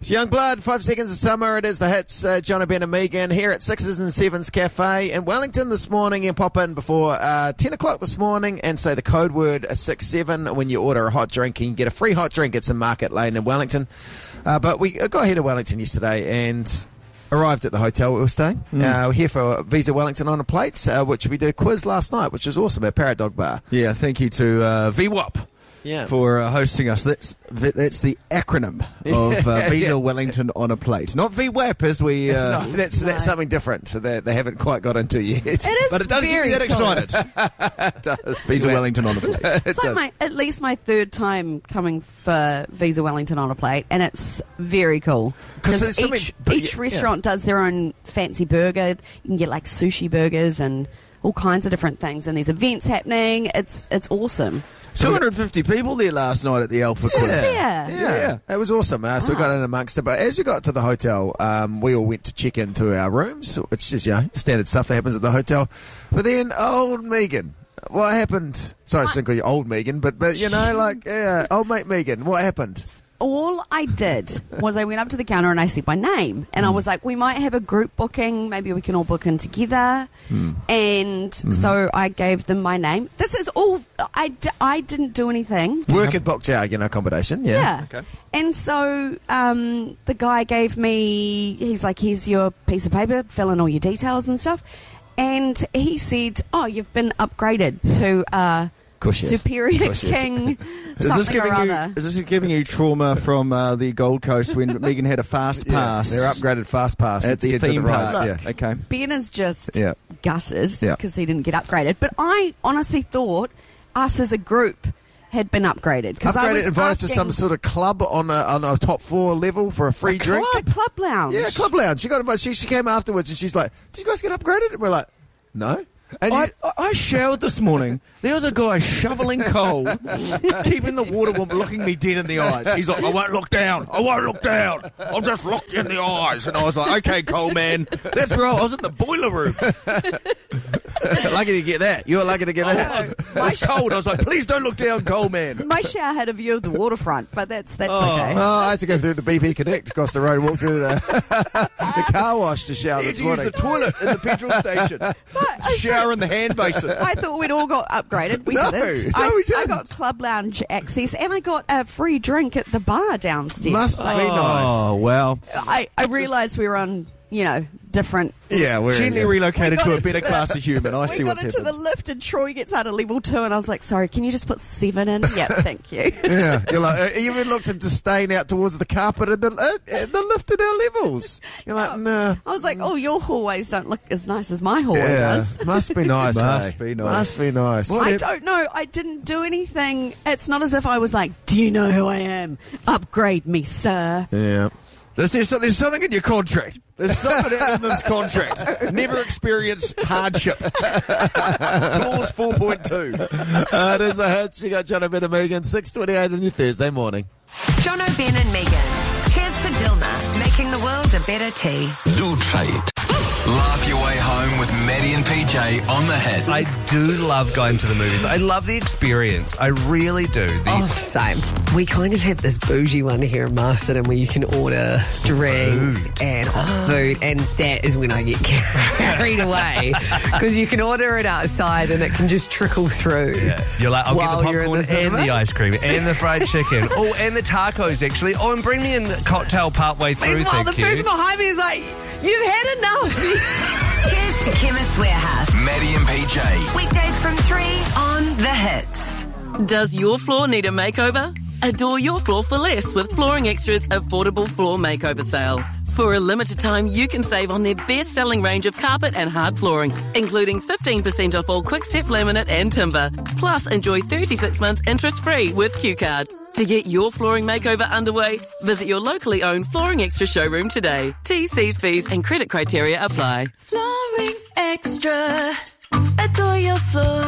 It's Youngblood, 5 Seconds of Summer. It is the hits, John, Ben and Megan here at 6s and 7s Cafe in Wellington this morning. You pop in before 10 o'clock this morning and say the code word 67 when you order a hot drink, and you get a free hot drink. It's in Market Lane in Wellington. But we got here to Wellington yesterday and arrived at the hotel we were staying. We're here for Visa Wellington on a Plate, which we did a quiz last night, which was awesome at Parrot Dog Bar. Yeah, thank you to VWAP. Yeah. For hosting us. That's the acronym of Visa Wellington on a Plate. Not VWAP as we... no, that's something different that they haven't quite got into yet. It is, but it does get me that excited. It does. Visa Wellington on a Plate. It's like at least my third time coming for Visa Wellington on a Plate, and it's very cool. Because each restaurant does their own fancy burger. You can get like sushi burgers and all kinds of different things, and there's events happening. It's awesome. 250 people there last night at the Alpha Quiz. Yeah. It was awesome. So we got in amongst it. But as we got to the hotel, we all went to check into our rooms, which is, standard stuff that happens at the hotel. But then old Megan, what happened? Sorry, I shouldn't call you old Megan, but old mate Megan, what happened? All I did was I went up to the counter and I said my name. And I was like, we might have a group booking. Maybe we can all book in together. And so I gave them my name. This is all... I didn't do anything. Work had booked our accommodation. Yeah. Okay. And so the guy gave me... He's like, here's your piece of paper. Fill in all your details and stuff. And he said, oh, you've been upgraded to... Superior King something or other. Is this giving you trauma from the Gold Coast when Megan had a fast pass? Their upgraded fast pass at the theme park. Look, okay. Ben is just gutted because he didn't get upgraded. But I honestly thought us as a group had been upgraded. Upgraded, invited to some sort of club on a top floor level for a free drink. Club lounge. Yeah, club lounge. She got invited. She came afterwards and she's like, "Did you guys get upgraded?" And we're like, "No." And I showered this morning. There was a guy shoveling coal, keeping the water warm, looking me dead in the eyes. He's like, I won't look down. I'll just look you in the eyes. And I was like, okay, coal man. That's right. I was in the boiler room. Lucky to get that. You were lucky to get that. It was cold. I was like, please don't look down, coal man. My shower had a view of the waterfront, but that's okay. Oh, I had to go through the BP Connect across the road and walk through the car wash to shower this morning. Use the toilet in the petrol station. Shower in the hand basin. I thought we'd all got upgraded. We didn't. We didn't. I got club lounge access and I got a free drink at the bar downstairs. Must be nice. Oh, well. I realised we were on, different... Yeah, we're gently relocated to a better class of human. I see what's happening. We got into the lift and Troy gets out of level 2 and I was like, sorry, can you just put 7 in? Yeah, thank you. Yeah, you're like, you even looked at disdain out towards the carpet and the lift in our levels. You're like, nah. I was like, oh, your hallways don't look as nice as my hallway does. Must be nice. Must be nice. I don't know. I didn't do anything. It's not as if I was like, do you know who I am? Upgrade me, sir. Yeah. There's something in your contract. There's something out in this contract. Never experience hardship. Clause 4.2. It is a hit. You got John Ben and Megan, 6:28 on your Thursday morning. John Ben and Megan. Cheers to Dilma, making the world a better tea. Do trade. Laugh your way home with Maddie and PJ on the hits. I do love going to the movies. I love the experience. I really do. Same. We kind of have this bougie one here in Masterton where you can order drinks and hot food, and that is when I get carried away because you can order it outside and it can just trickle through. Yeah. You're like, I'll get the popcorn and the ice cream and the fried chicken. Oh, and the tacos, actually. Oh, and bring me in cocktail partway through, Meanwhile, the person behind me is like, you've had enough. Cheers to Chemist Warehouse. Maddie and PJ. Weekdays from 3 on The Hits. Does your floor need a makeover? Adore your floor for less with Flooring Extra's affordable floor makeover sale. For a limited time, you can save on their best-selling range of carpet and hard flooring, including 15% off all Quick-Step laminate and timber. Plus, enjoy 36 months interest-free with Q-Card. To get your flooring makeover underway, visit your locally owned Flooring Extra showroom today. T's, fees and credit criteria apply. Flooring Extra. Adore your floor.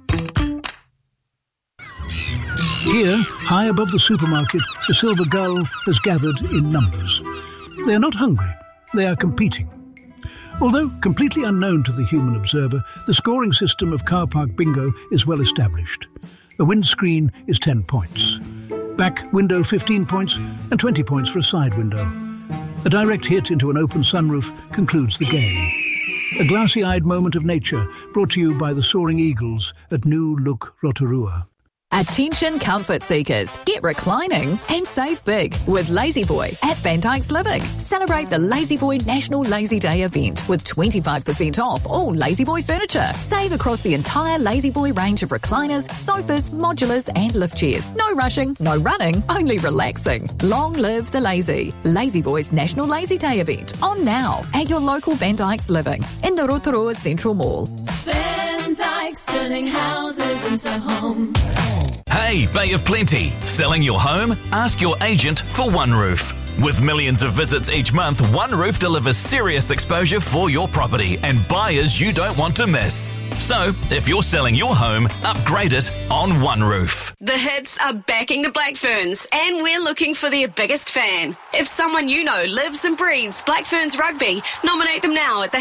Here, high above the supermarket, the silver gull has gathered in numbers. They are not hungry, they are competing. Although completely unknown to the human observer, the scoring system of car park bingo is well established. A windscreen is 10 points. Back window 15 points and 20 points for a side window. A direct hit into an open sunroof concludes the game. A glassy-eyed moment of nature brought to you by the Soaring Eagles at New Look Rotorua. Attention comfort seekers, get reclining and save big with La-Z-Boy at Van Dyke's Living. Celebrate the La-Z-Boy National Lazy Day event with 25% off all La-Z-Boy furniture. Save across the entire La-Z-Boy range of recliners, sofas, modulars and lift chairs. No rushing, no running, only relaxing. Long live the lazy. La-Z-Boy's National Lazy Day event on now at your local Van Dyke's Living in the Rotorua Central Mall. Van Dyke's turning houses into homes. Hey, Bay of Plenty. Selling your home? Ask your agent for One Roof. With millions of visits each month, One Roof delivers serious exposure for your property and buyers you don't want to miss. So, if you're selling your home, upgrade it on One Roof. The Hits are backing the Black Ferns, and we're looking for their biggest fan. If someone you know lives and breathes Black Ferns rugby, nominate them now at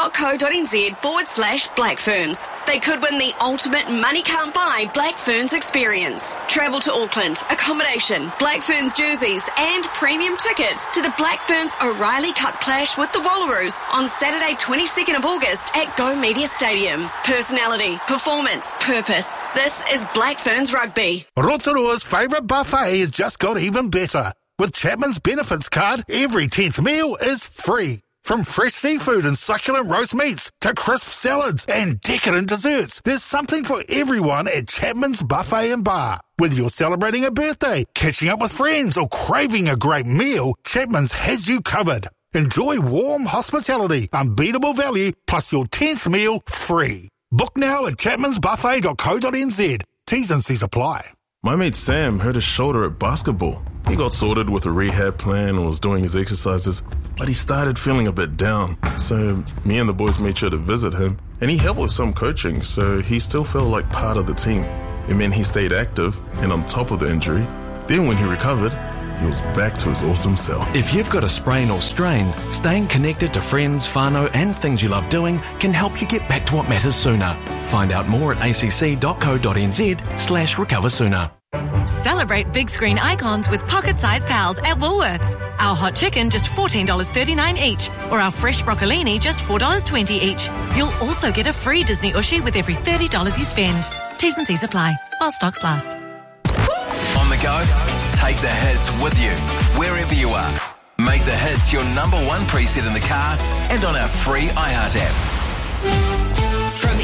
thehits.co.nz/Black Ferns. They could win the ultimate money can't buy Black Ferns experience. Travel to Auckland, accommodation, Black Ferns jerseys, and premium tickets to the Black Ferns O'Reilly Cup clash with the Wallaroos on Saturday 22nd of August at Go Media Stadium. Personality, performance, purpose. This is Black Ferns Rugby. Rotorua's favourite buffet has just got even better. With Chapman's Benefits card, every 10th meal is free. From fresh seafood and succulent roast meats to crisp salads and decadent desserts, there's something for everyone at Chapman's Buffet and Bar. Whether you're celebrating a birthday, catching up with friends, or craving a great meal, Chapman's has you covered. Enjoy warm hospitality, unbeatable value, plus your 10th meal free. Book now at chapmansbuffet.co.nz. T's and C's apply. My mate Sam hurt his shoulder at basketball. He got sorted with a rehab plan and was doing his exercises, but he started feeling a bit down. So me and the boys made sure to visit him, and he helped with some coaching, so he still felt like part of the team. It meant he stayed active and on top of the injury. Then when he recovered, he was back to his awesome self. If you've got a sprain or strain, staying connected to friends, whānau and things you love doing can help you get back to what matters sooner. Find out more at acc.co.nz/recover sooner. Celebrate big screen icons with pocket-sized pals at Woolworths. Our hot chicken just $14.39 each, or our fresh broccolini just $4.20 each. You'll also get a free Disney Ushi with every $30 you spend. T's and C's apply, while stocks last. On the go? Take the hits with you, wherever you are. Make the hits your number one preset in the car and on our free iHeart app. From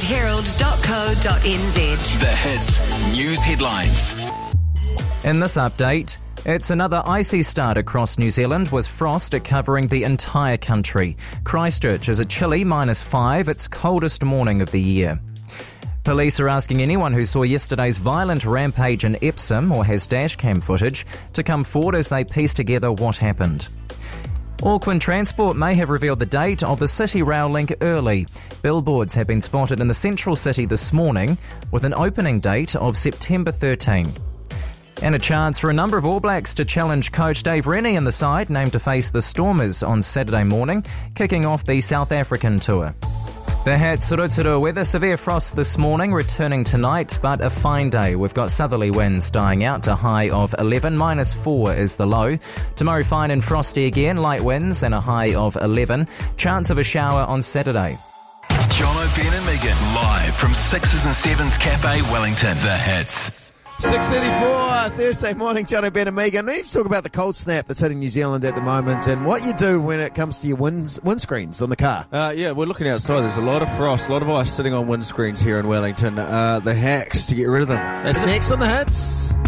nzherald.co.nz. The Hits News Headlines. In this update, it's another icy start across New Zealand with frost covering the entire country. Christchurch is a chilly -5, its coldest morning of the year. Police are asking anyone who saw yesterday's violent rampage in Epsom or has dashcam footage to come forward as they piece together what happened. Auckland Transport may have revealed the date of the City Rail link early. Billboards have been spotted in the central city this morning with an opening date of September 13. And a chance for a number of All Blacks to challenge coach Dave Rennie and the side named to face the Stormers on Saturday morning, kicking off the South African tour. The Hats Rotorua weather, severe frost this morning, returning tonight, but a fine day. We've got southerly winds dying out to high of 11, -4 is the low. Tomorrow fine and frosty again, light winds and a high of 11. Chance of a shower on Saturday. John O'Brien and Megan, live from 6s and 7s Cafe Wellington. The Hits. 6:34 Thursday morning, John O'Brien and Megan. We need to talk about the cold snap that's hitting New Zealand at the moment and what you do when it comes to your windscreens on the car. Yeah, we're looking outside. There's a lot of frost, a lot of ice sitting on windscreens here in Wellington. The hacks to get rid of them. That's next on the Hits.